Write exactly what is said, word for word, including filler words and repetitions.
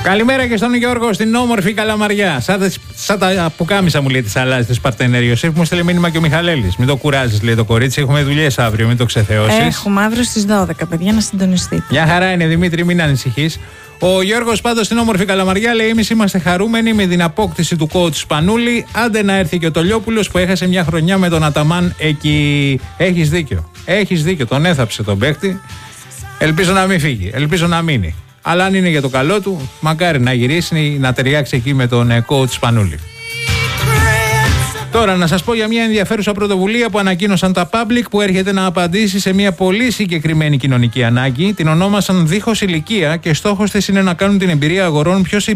Καλημέρα και στον Γιώργο στην όμορφη Καλαμαριά. Σαν, σαν τα πουκάμισα μου λέει τη αλλάζει τη Παρτενέριωση. Μου στείλε μήνυμα και ο Μιχαλέλης. Μην το κουράζει, λέει το κορίτσι. Έχουμε δουλειές αύριο, μην το ξεθεώσεις. Έχουμε αύριο στις δώδεκα, παιδιά, να συντονιστείτε. Μια χαρά είναι, Δημήτρη, μην ανησυχείς. Ο Γιώργος πάντως στην όμορφη Καλαμαριά λέει: εμείς είμαστε χαρούμενοι με την απόκτηση του coach Σπανούλη. Άντε να έρθει και ο Τολιόπουλος που έχασε μια χρονιά με τον Αταμάν εκεί. Έχεις δίκιο. Έχεις δίκιο. Τον έθαψε τον παίκτη. Ελπίζω να μην φύγει. Ελπίζω να μείνει. Αλλά αν είναι για το καλό του, μακάρι να γυρίσει να ταιριάξει εκεί με τον coach Σπανούλη. Τώρα να σας πω για μια ενδιαφέρουσα πρωτοβουλία που ανακοίνωσαν τα Public, που έρχεται να απαντήσει σε μια πολύ συγκεκριμένη κοινωνική ανάγκη. Την ονόμασαν Δίχως Ηλικία και στόχος της είναι να κάνουν την εμπειρία αγορών πιο